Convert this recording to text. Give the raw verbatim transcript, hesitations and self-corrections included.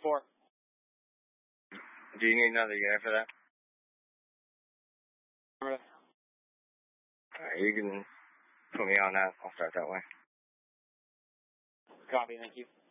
four. Do you need another unit for that? Alright. Alright, you can put me on that. I'll start that way. Copy, thank you.